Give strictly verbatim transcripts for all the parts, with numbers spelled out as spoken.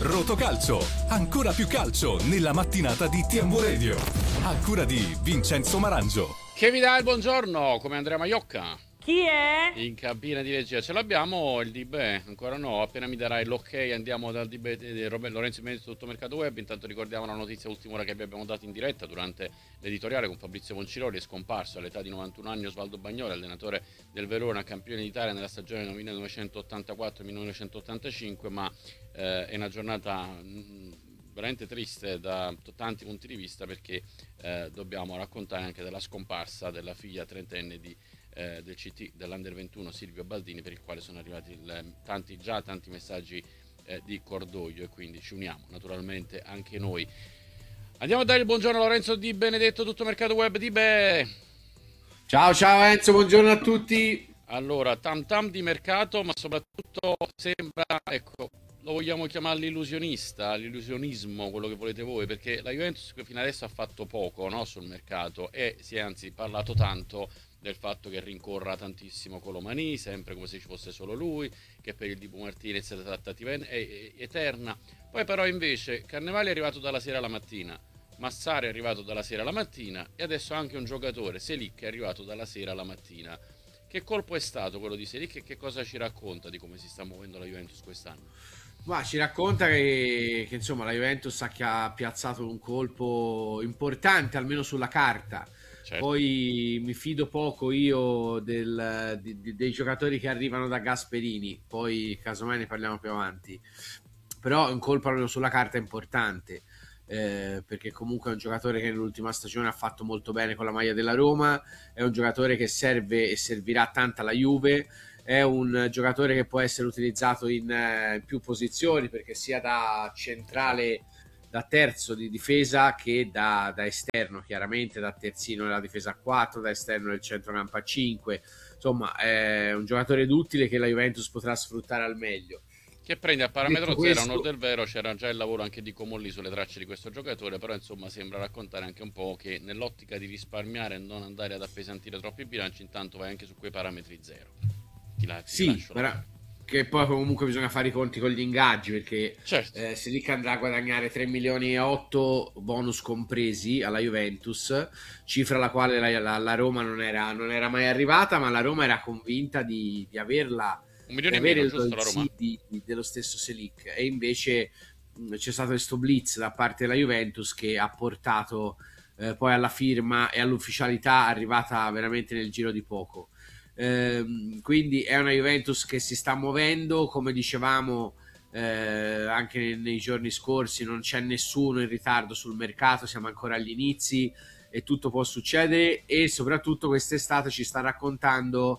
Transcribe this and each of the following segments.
Rotocalcio, ancora più calcio nella mattinata di T M V Radio. A cura di Vincenzo Marangio. Che vi dà il buongiorno, come Andrea Maiocca. Chi è? In cabina di regia ce l'abbiamo, il D B ancora no, appena mi darai l'ok andiamo dal D B di Lorenzo Benedetto tutto mercato web. Intanto ricordiamo la notizia ultima ora che abbiamo dato in diretta durante l'editoriale con Fabrizio Conciroli. È scomparso all'età di novantuno anni Osvaldo Bagnoli, allenatore del Verona, campione d'Italia nella stagione millenovecentottantaquattro millenovecentottantacinque, ma eh, è una giornata mh, veramente triste da tanti punti di vista, perché eh, dobbiamo raccontare anche della scomparsa della figlia trentenne di Eh, del C T dell'Under ventuno Silvio Baldini, per il quale sono arrivati il, tanti, già tanti messaggi eh, di cordoglio, e quindi ci uniamo naturalmente anche noi. Andiamo a dare il buongiorno a Lorenzo Di Benedetto, tutto mercato web. Di Be. Ciao ciao Enzo, buongiorno a tutti. Allora, tam tam di mercato, ma soprattutto sembra, ecco, lo vogliamo chiamare l'illusionista, l'illusionismo, quello che volete voi, perché la Juventus fino adesso ha fatto poco, no, sul mercato, e si è anzi parlato tanto del fatto che rincorra tantissimo Colomani, sempre come se ci fosse solo lui, che per il Dibu Martinez la trattativa è eterna. Poi però invece Carnevale è arrivato dalla sera alla mattina, Massara è arrivato dalla sera alla mattina, e adesso anche un giocatore, Selic, è arrivato dalla sera alla mattina. Che colpo è stato quello di Selic e che cosa ci racconta di come si sta muovendo la Juventus quest'anno? Ma ci racconta che, che insomma la Juventus ha, che ha piazzato un colpo importante, almeno sulla carta. Certo. Poi mi fido poco io del, di, di, dei giocatori che arrivano da Gasperini, poi casomai ne parliamo più avanti. Però un colpo almeno sulla carta è importante, eh, perché comunque è un giocatore che nell'ultima stagione ha fatto molto bene con la maglia della Roma, è un giocatore che serve e servirà tanto alla Juve. È un giocatore che può essere utilizzato in, eh, in più posizioni, perché sia da centrale, da terzo di difesa, che da, da esterno, chiaramente da terzino nella difesa a quattro, da esterno nel centrocampo a cinque. Insomma, è un giocatore duttile che la Juventus potrà sfruttare al meglio. Che prende a parametro zero, a onor del vero c'era già il lavoro anche di Comolli sulle tracce di questo giocatore, però insomma sembra raccontare anche un po' che nell'ottica di risparmiare e non andare ad appesantire troppo i bilanci, intanto vai anche su quei parametri zero. Ti la, ti sì, però, che poi comunque bisogna fare i conti con gli ingaggi, perché certo. eh, Selic andrà a guadagnare tre milioni e otto bonus compresi alla Juventus, cifra alla quale la, la, la Roma non era, non era mai arrivata, ma la Roma era convinta di, di averla, un milione di avere meno, il, giusto, la Roma? Di, di, dello stesso Selic, e invece mh, c'è stato questo blitz da parte della Juventus che ha portato eh, poi alla firma e all'ufficialità arrivata veramente nel giro di poco. Ehm, quindi è una Juventus che si sta muovendo, come dicevamo eh, anche nei, nei giorni scorsi. Non c'è nessuno in ritardo sul mercato, siamo ancora agli inizi e tutto può succedere, e soprattutto quest'estate ci sta raccontando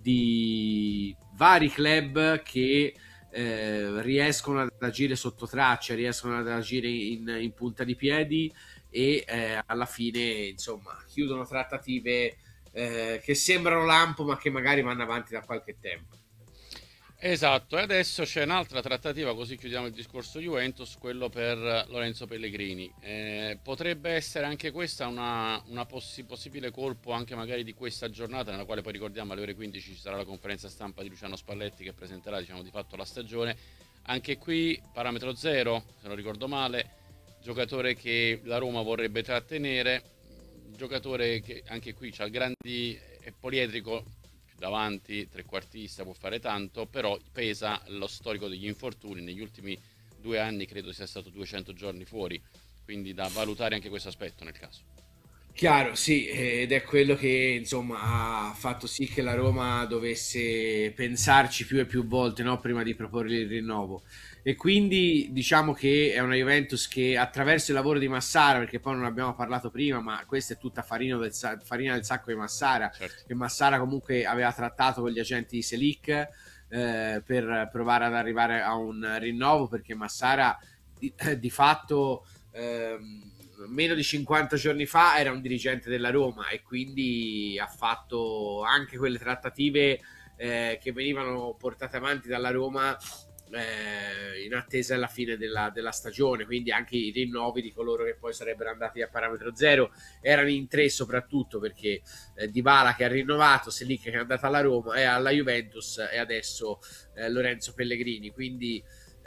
di vari club che eh, riescono ad agire sotto traccia, riescono ad agire in, in punta di piedi, e eh, alla fine insomma chiudono trattative Eh, che sembrano lampo, ma che magari vanno avanti da qualche tempo. Esatto, e adesso c'è un'altra trattativa, così chiudiamo il discorso Juventus, quello per Lorenzo Pellegrini. Eh, potrebbe essere anche questa una, una possi- possibile colpo anche magari di questa giornata, nella quale poi ricordiamo alle ore quindici ci sarà la conferenza stampa di Luciano Spalletti che presenterà, diciamo, di fatto la stagione. Anche qui parametro zero, se non ricordo male, giocatore che la Roma vorrebbe trattenere, giocatore che anche qui c'ha grandi, è poliedrico, più davanti, trequartista, può fare tanto, però pesa lo storico degli infortuni. Negli ultimi due anni credo sia stato duecento giorni fuori, quindi da valutare anche questo aspetto nel caso. Chiaro, sì, ed è quello che insomma ha fatto sì che la Roma dovesse pensarci più e più volte, no, prima di proporre il rinnovo. E quindi diciamo che è una Juventus che attraverso il lavoro di Massara, perché poi non abbiamo parlato prima, ma questa è tutta farina del, farina del sacco di Massara, certo. Che Massara comunque aveva trattato con gli agenti di Selic eh, per provare ad arrivare a un rinnovo, perché Massara di, di fatto ehm, meno di cinquanta giorni fa era un dirigente della Roma, e quindi ha fatto anche quelle trattative eh, che venivano portate avanti dalla Roma eh, in attesa della fine della, della stagione. Quindi anche i rinnovi di coloro che poi sarebbero andati a parametro zero erano in tre, soprattutto perché eh, Dybala che ha rinnovato, Selic che è andato alla Roma e alla Juventus, e adesso eh, Lorenzo Pellegrini. Quindi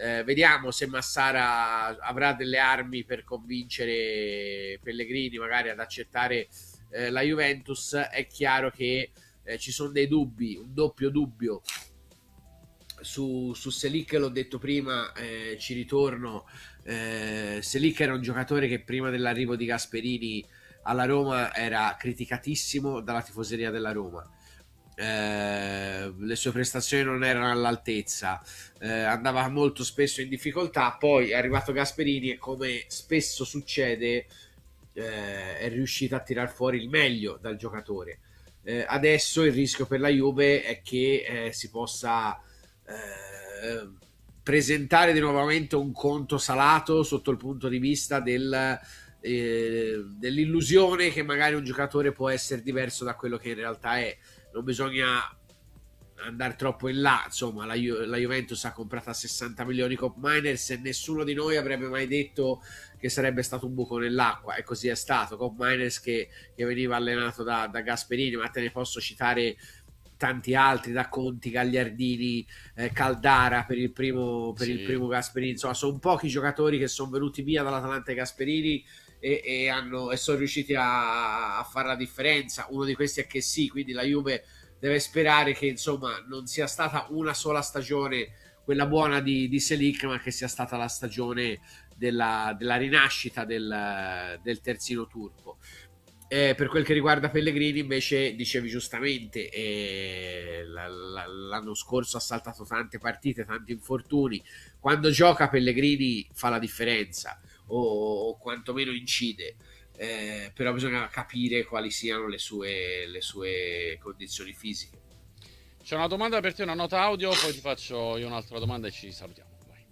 Eh, vediamo se Massara avrà delle armi per convincere Pellegrini magari ad accettare eh, la Juventus. È chiaro che eh, ci sono dei dubbi, un doppio dubbio su, su Selic, l'ho detto prima, eh, ci ritorno. eh, Selic era un giocatore che prima dell'arrivo di Gasperini alla Roma era criticatissimo dalla tifoseria della Roma. Eh, le sue prestazioni non erano all'altezza, eh, andava molto spesso in difficoltà. Poi è arrivato Gasperini e, come spesso succede, eh, è riuscito a tirar fuori il meglio dal giocatore. Eh, adesso il rischio per la Juve è che eh, si possa eh, presentare di nuovamente un conto salato sotto il punto di vista del, eh, dell'illusione che magari un giocatore può essere diverso da quello che in realtà è. Non bisogna andare troppo in là, insomma la, Ju- la Juventus ha comprato a sessanta milioni Cop Miners e nessuno di noi avrebbe mai detto che sarebbe stato un buco nell'acqua, e così è stato. Cop Miners che, che veniva allenato da, da Gasperini, ma te ne posso citare tanti altri, da Conti, Gagliardini, eh, Caldara per il primo, per Sì. il primo Gasperini. Insomma, sono pochi giocatori che sono venuti via dall'Atalanta Gasperini e, e, hanno, e sono riusciti a, a fare la differenza. Uno di questi è che sì, quindi la Juve deve sperare che insomma non sia stata una sola stagione quella buona di, di Selic, ma che sia stata la stagione della, della rinascita del, del terzino turco. Eh, per quel che riguarda Pellegrini, invece, dicevi giustamente, eh, la, la, l'anno scorso ha saltato tante partite, tanti infortuni. Quando gioca Pellegrini fa la differenza, o, o quantomeno incide. Eh, però bisogna capire quali siano le sue, le sue condizioni fisiche. C'è una domanda per te, una nota audio, poi ti faccio io un'altra domanda e ci salutiamo. Vai.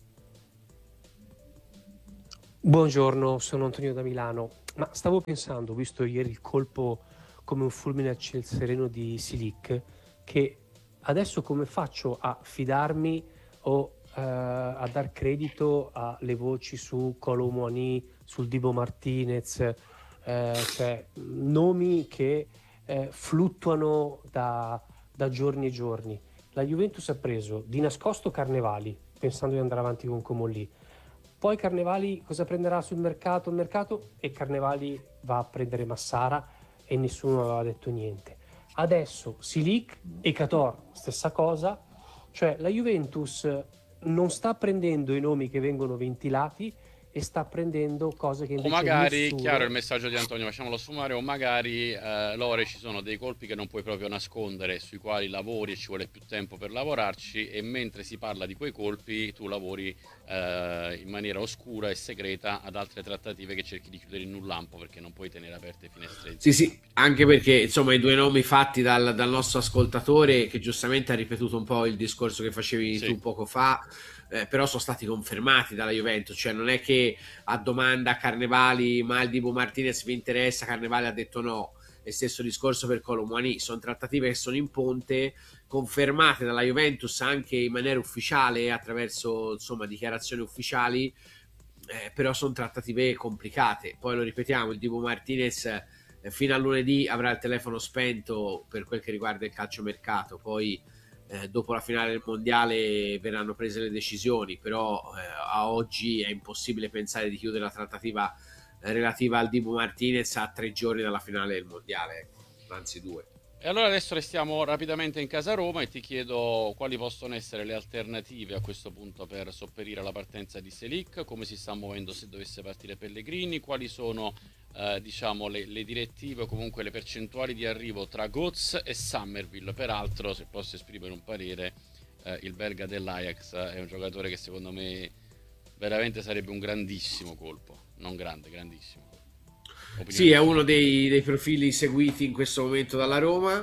Buongiorno, sono Antonio da Milano. Ma stavo pensando, visto ieri il colpo come un fulmine a ciel sereno di Silic, che adesso come faccio a fidarmi o eh, a dar credito alle voci su Kolo Muani, sul Dibu Martinez, eh, cioè nomi che eh, fluttuano da, da giorni e giorni. La Juventus ha preso di nascosto Carnevali, pensando di andare avanti con Comolli. Poi Carnevali cosa prenderà sul mercato? Il mercato e Carnevali va a prendere Massara e nessuno aveva detto niente. Adesso Silic e Cator, stessa cosa. Cioè la Juventus non sta prendendo i nomi che vengono ventilati e sta prendendo cose che invece o magari, nessuno... chiaro il messaggio di Antonio, facciamolo sfumare, o magari eh, Lore, ci sono dei colpi che non puoi proprio nascondere, sui quali lavori e ci vuole più tempo per lavorarci, e mentre si parla di quei colpi tu lavori eh, in maniera oscura e segreta ad altre trattative che cerchi di chiudere in un lampo, perché non puoi tenere aperte finestre. Sì, sì, anche perché insomma i due nomi fatti dal, dal nostro ascoltatore, che giustamente ha ripetuto un po' il discorso che facevi Sì. tu poco fa, eh, però sono stati confermati dalla Juventus. Cioè non è che a domanda Carnevali, ma il Dibu Martinez vi interessa, Carnevali ha detto no. E stesso discorso per Kolo Muani. Sono trattative che sono in ponte, confermate dalla Juventus anche in maniera ufficiale, attraverso insomma dichiarazioni ufficiali, eh, però sono trattative complicate. Poi lo ripetiamo, il Dibu Martinez eh, fino a lunedì avrà il telefono spento per quel che riguarda il calciomercato. Poi eh, dopo la finale del mondiale verranno prese le decisioni, però eh, a oggi è impossibile pensare di chiudere la trattativa eh, relativa al Dibu Martinez a tre giorni dalla finale del mondiale, ecco, anzi due. E allora adesso restiamo rapidamente in casa Roma e ti chiedo quali possono essere le alternative a questo punto per sopperire alla partenza di Selic, come si sta muovendo se dovesse partire Pellegrini, quali sono eh, diciamo le, le direttive o comunque le percentuali di arrivo tra Götze e Summerville. Peraltro, se posso esprimere un parere, eh, il belga dell'Ajax è un giocatore che secondo me veramente sarebbe un grandissimo colpo, non grande, grandissimo. Opinione. Sì, è uno dei, dei profili seguiti in questo momento dalla Roma,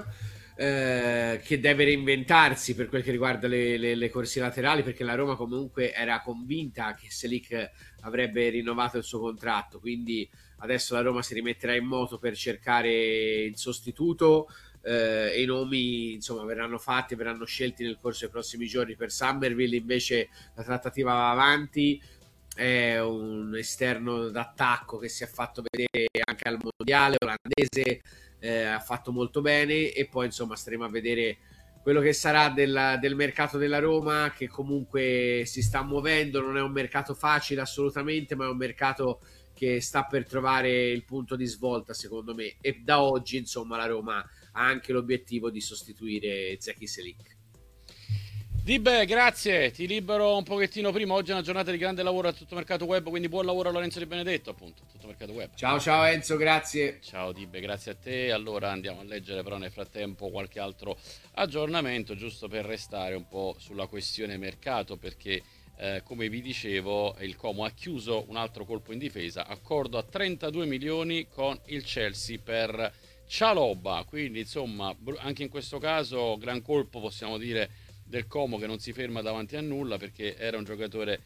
eh, che deve reinventarsi per quel che riguarda le, le, le corsie laterali, perché la Roma comunque era convinta che Selic avrebbe rinnovato il suo contratto, quindi adesso la Roma si rimetterà in moto per cercare il sostituto, eh, e i nomi insomma verranno fatti, verranno scelti nel corso dei prossimi giorni. Per Summerville invece la trattativa va avanti, è un esterno d'attacco che si è fatto vedere anche al mondiale olandese, eh, ha fatto molto bene, e poi insomma staremo a vedere quello che sarà del, del mercato della Roma, che comunque si sta muovendo. Non è un mercato facile assolutamente, ma è un mercato che sta per trovare il punto di svolta, secondo me, e da oggi insomma la Roma ha anche l'obiettivo di sostituire Zeki Çelik. Dibbe, grazie, ti libero un pochettino prima. Oggi è una giornata di grande lavoro a Tutto Mercato Web, quindi buon lavoro a Lorenzo Di Benedetto, appunto, Tutto Mercato Web. Ciao ciao Enzo, grazie. Ciao Dibbe, grazie a te. Allora andiamo a leggere però nel frattempo qualche altro aggiornamento, giusto per restare un po' sulla questione mercato, perché eh, come vi dicevo il Como ha chiuso un altro colpo in difesa, accordo a trentadue milioni con il Chelsea per Chalobah, quindi insomma anche in questo caso gran colpo, possiamo dire, del Como, che non si ferma davanti a nulla, perché era un giocatore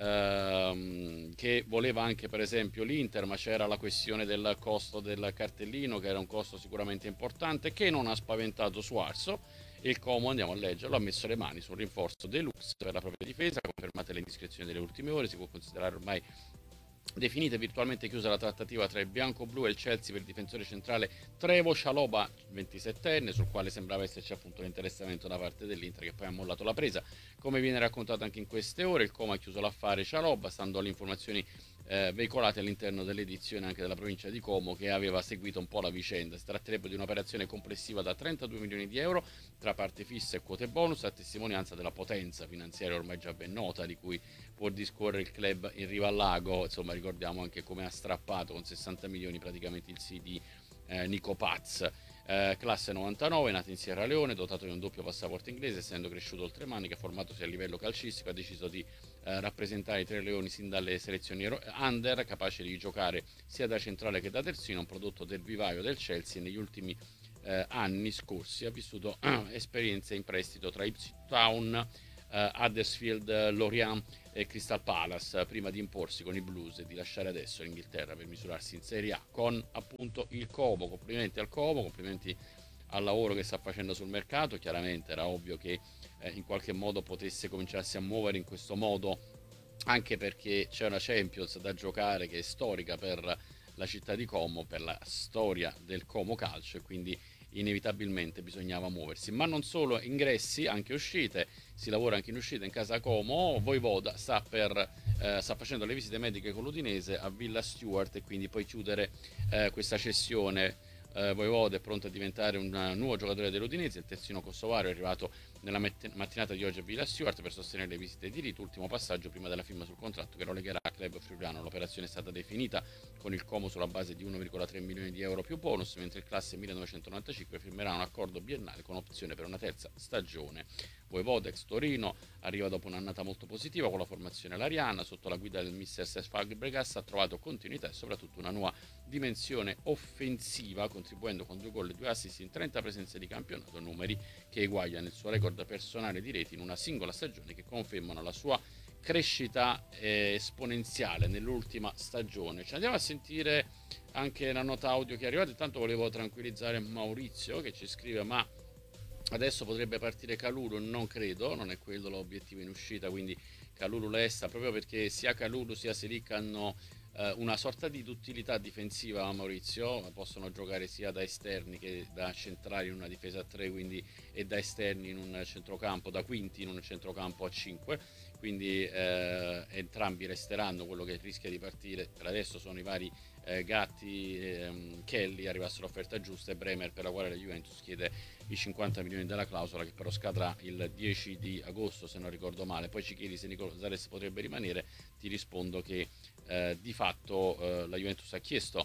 ehm, che voleva anche per esempio l'Inter, ma c'era la questione del costo del cartellino, che era un costo sicuramente importante, che non ha spaventato Suarso. Il Como, andiamo a leggerlo, ha messo le mani sul rinforzo deluxe per la propria difesa, confermate le indiscrezioni delle ultime ore. Si può considerare ormai definita e virtualmente chiusa la trattativa tra il bianco-blu e il Chelsea per il difensore centrale Trevoh Chalobah, ventisettenne, sul quale sembrava esserci appunto l'interessamento da parte dell'Inter, che poi ha mollato la presa. Come viene raccontato anche in queste ore, il Como ha chiuso l'affare Chalobah, stando alle informazioni eh, veicolate all'interno dell'edizione anche della provincia di Como, che aveva seguito un po' la vicenda. Si tratterebbe di un'operazione complessiva da trentadue milioni di euro tra parte fissa e quote bonus, a testimonianza della potenza finanziaria ormai già ben nota di cui può discorrere il club in riva al lago. Insomma, ricordiamo anche come ha strappato con sessanta milioni praticamente il sì di eh, Nico Paz. Eh, classe novantanove, nato in Sierra Leone, dotato di un doppio passaporto inglese, essendo cresciuto oltremanica, formatosi a livello calcistico, ha deciso di eh, rappresentare i Tre Leoni sin dalle selezioni under, capace di giocare sia da centrale che da terzino, un prodotto del vivaio del Chelsea. Negli ultimi eh, anni scorsi ha vissuto eh, esperienze in prestito tra Ipswich Town, Uh, Huddersfield, uh, Lorient e Crystal Palace, prima di imporsi con i Blues e di lasciare adesso l'Inghilterra per misurarsi in Serie A con appunto il Como. Complimenti al Como, complimenti al lavoro che sta facendo sul mercato. Chiaramente era ovvio che eh, in qualche modo potesse cominciarsi a muovere in questo modo, anche perché c'è una Champions da giocare che è storica per la città di Como, per la storia del Como Calcio, e quindi inevitabilmente bisognava muoversi. Ma non solo ingressi, anche uscite. Si lavora anche in uscita in casa Como. Voivoda sta, per, eh, sta facendo le visite mediche con l'Udinese a Villa Stewart, e quindi poi chiudere eh, questa cessione. eh, Voivoda è pronto a diventare un nuovo giocatore dell'Udinese. Il terzino kosovaro è arrivato nella mattinata di oggi a Villa Stewart per sostenere le visite di rito, ultimo passaggio prima della firma sul contratto che lo legherà al club friulano. L'operazione è stata definita con il Como sulla base di uno virgola tre milioni di euro più bonus, mentre il classe millenovecentonovantacinque firmerà un accordo biennale con opzione per una terza stagione. Voivoda, ex Torino, arriva dopo un'annata molto positiva con la formazione lariana. Sotto la guida del mister Cesc Fabregas ha trovato continuità e soprattutto una nuova dimensione offensiva, contribuendo con due gol e due assist in trenta presenze di campionato, numeri che eguagliano il suo record personale di reti in una singola stagione, che confermano la sua crescita eh, esponenziale nell'ultima stagione. Ci andiamo a sentire anche la nota audio che è arrivata. Intanto volevo tranquillizzare Maurizio che ci scrive: ma adesso potrebbe partire Kalulu? Non credo, non è quello l'obiettivo in uscita, quindi Kalulu resta, proprio perché sia Kalulu sia Çelik hanno eh, una sorta di utilità difensiva. Maurizio, possono giocare sia da esterni che da centrali in una difesa a tre, quindi, e da esterni in un centrocampo, da quinti in un centrocampo a cinque, quindi eh, entrambi resteranno. Quello che rischia di partire per adesso sono i vari eh, Gatti, ehm, Kelly, arrivasse l'offerta giusta, e Bremer, per la quale la Juventus chiede i cinquanta milioni della clausola, che però scadrà il dieci di agosto se non ricordo male. Poi ci chiedi se Nicola Zares potrebbe rimanere, ti rispondo che eh, di fatto eh, la Juventus ha chiesto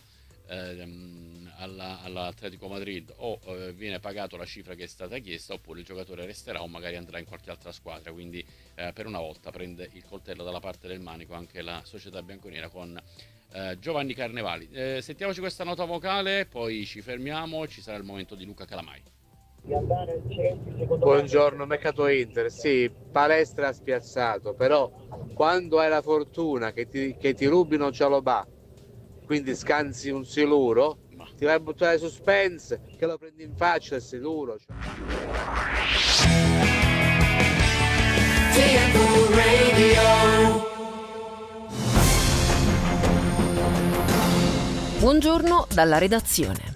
ehm, alla, all'Atletico Madrid o eh, viene pagato la cifra che è stata chiesta, oppure il giocatore resterà o magari andrà in qualche altra squadra. Quindi eh, per una volta prende il coltello dalla parte del manico anche la società bianconera con eh, Giovanni Carnevali. Eh, sentiamoci questa nota vocale, poi ci fermiamo. Ci sarà il momento di Luca Calamai. Buongiorno, mercato Inter. Sì, palestra spiazzato, però quando hai la fortuna che ti, che ti rubino Chalobah, quindi scansi un siluro, Ma. ti vai a buttare suspense, che lo prendi in faccia il siluro. Buongiorno dalla redazione.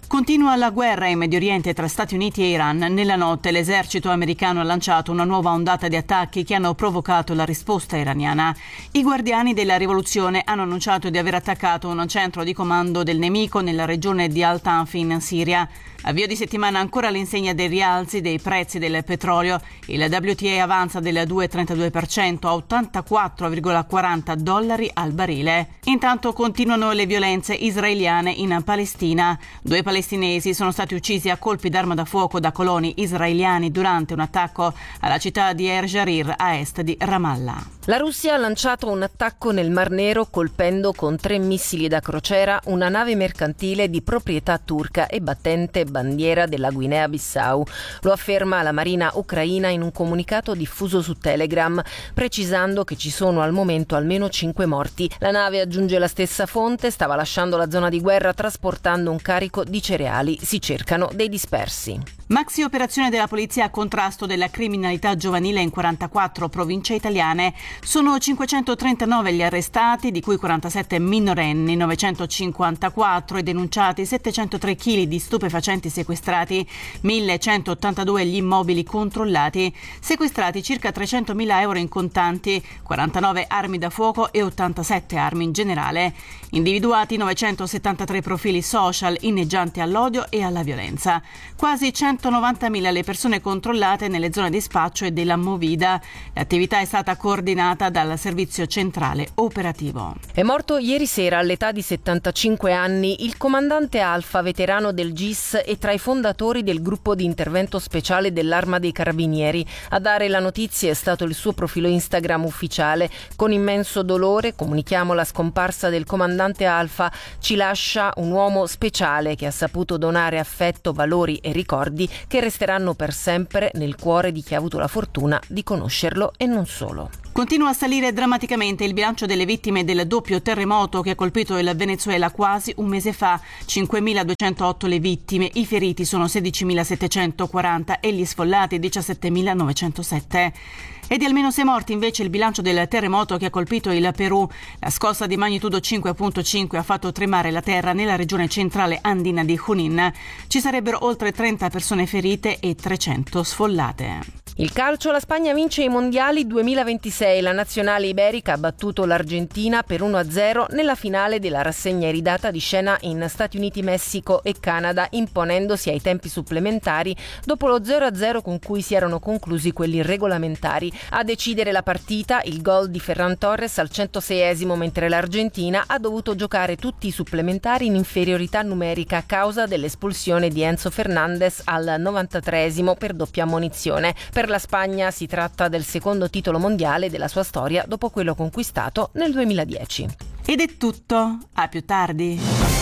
Continua la guerra in Medio Oriente tra Stati Uniti e Iran. Nella notte l'esercito americano ha lanciato una nuova ondata di attacchi che hanno provocato la risposta iraniana. I guardiani della rivoluzione hanno annunciato di aver attaccato un centro di comando del nemico nella regione di Al-Tanf in Siria. Avvio di settimana ancora all'insegna dei rialzi dei prezzi del petrolio. Il W T I avanza del due virgola trentadue per cento a ottantaquattro virgola quaranta dollari al barile. Intanto continuano le violenze israeliane in Palestina. Due palestinesi sono stati uccisi a colpi d'arma da fuoco da coloni israeliani durante un attacco alla città di Er Jarir a est di Ramallah. La Russia ha lanciato un attacco nel Mar Nero colpendo con tre missili da crociera una nave mercantile di proprietà turca e battente bandiera della Guinea-Bissau. Lo afferma la Marina ucraina in un comunicato diffuso su Telegram, precisando che ci sono al momento almeno cinque morti. La nave, aggiunge la stessa fonte, stava lasciando la zona di guerra trasportando un carico di cereali. Si cercano dei dispersi. Maxi operazione della polizia a contrasto della criminalità giovanile in quarantaquattro province italiane. Sono cinquecentotrentanove gli arrestati, di cui quarantasette minorenni, novecentocinquantaquattro i denunciati, settecentotre chili di stupefacenti sequestrati, millecentottantadue gli immobili controllati, sequestrati circa trecentomila euro in contanti, quarantanove armi da fuoco e ottantasette armi in generale. Individuati novecentosettantatré profili social inneggianti all'odio e alla violenza. Quasi centonovantamila le persone controllate nelle zone di spaccio e della Movida. L'attività è stata coordinata dal Servizio Centrale Operativo. È morto ieri sera all'età di settantacinque anni il comandante Alfa, veterano del G I S e tra i fondatori del gruppo di intervento speciale dell'Arma dei Carabinieri. A dare la notizia è stato il suo profilo Instagram ufficiale. Con immenso dolore comunichiamo la scomparsa del comandante Alfa. Ci lascia un uomo speciale che ha saputo donare affetto, valori e ricordi che resteranno per sempre nel cuore di chi ha avuto la fortuna di conoscerlo e non solo. Continua a salire drammaticamente il bilancio delle vittime del doppio terremoto che ha colpito il Venezuela quasi un mese fa. cinquemiladuecentootto le vittime, i feriti sono sedicimilasettecentoquaranta e gli sfollati diciassettemilanovecentosette. E di almeno sei morti invece il bilancio del terremoto che ha colpito il Perù. La scossa di magnitudo cinque virgola cinque ha fatto tremare la terra nella regione centrale andina di Junín. Ci sarebbero oltre trenta persone ferite e trecento sfollate. Il calcio, la Spagna vince i mondiali duemilaventisei. La nazionale iberica ha battuto l'Argentina per uno a zero nella finale della rassegna iridata di scena in Stati Uniti, Messico e Canada, imponendosi ai tempi supplementari dopo lo zero a zero con cui si erano conclusi quelli regolamentari. A decidere la partita il gol di Ferran Torres al centoseiesimo, mentre l'Argentina ha dovuto giocare tutti i supplementari in inferiorità numerica a causa dell'espulsione di Enzo Fernandez al novantatreesimo per doppia ammonizione. Per la Spagna si tratta del secondo titolo mondiale della sua storia dopo quello conquistato nel duemiladieci. Ed è tutto, a più tardi.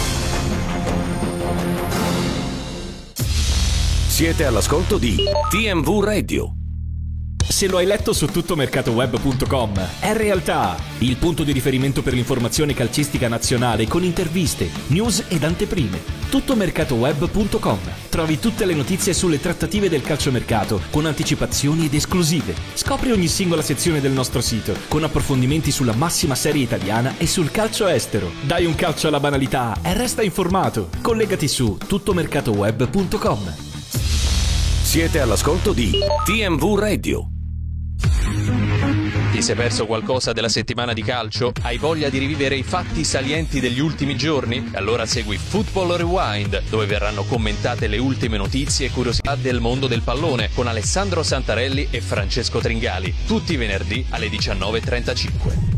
Siete all'ascolto di T M V Radio. Se lo hai letto su tuttomercatoweb punto com, è realtà, il punto di riferimento per l'informazione calcistica nazionale con interviste, news ed anteprime. tuttomercatoweb punto com. Trovi tutte le notizie sulle trattative del calciomercato con anticipazioni ed esclusive. Scopri ogni singola sezione del nostro sito con approfondimenti sulla massima serie italiana e sul calcio estero. Dai un calcio alla banalità e resta informato. Collegati su tuttomercatoweb punto com. Siete all'ascolto di T M V Radio. Ti sei perso qualcosa della settimana di calcio? Hai voglia di rivivere i fatti salienti degli ultimi giorni? Allora segui Football Rewind, dove verranno commentate le ultime notizie e curiosità del mondo del pallone con Alessandro Santarelli e Francesco Tringali, tutti i venerdì alle diciannove e trentacinque.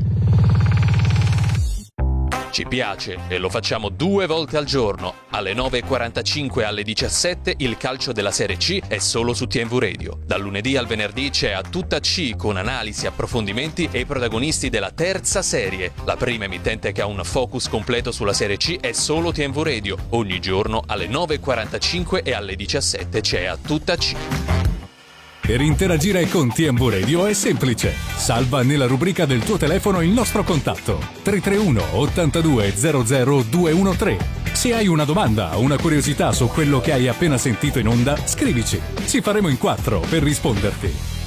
Ci piace e lo facciamo due volte al giorno. Alle nove e quarantacinque e alle diciassette il calcio della Serie C è solo su T M V Radio. Dal lunedì al venerdì c'è A Tutta C con analisi, approfondimenti e i protagonisti della terza serie. La prima emittente che ha un focus completo sulla Serie C è solo T M V Radio. Ogni giorno alle nove e quarantacinque e alle diciassette c'è A Tutta C. Per interagire con T M V Radio è semplice. Salva nella rubrica del tuo telefono il nostro contatto tre tre uno ottantadue zero zero due uno tre. Se hai una domanda o una curiosità su quello che hai appena sentito in onda, scrivici. Ci faremo in quattro per risponderti.